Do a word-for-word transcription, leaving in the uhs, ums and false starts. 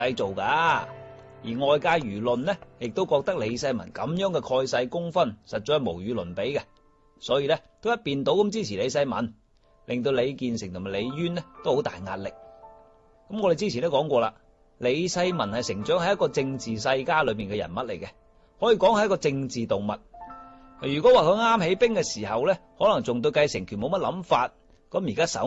帝做噶。而外界輿論呢，亦都覺得李世民咁樣嘅蓋世功勳實在係無與倫比嘅，所以呢都一邊倒咁支持李世民，令到李建成同埋李淵呢都好大壓力。咁我哋之前都講過啦，李世民係成長喺一個政治世家裏面嘅人物嚟嘅，可以講係一個政治動物。如果話佢啱起兵嘅時候呢，可能仲對繼承權冇乜諗法，咁而家手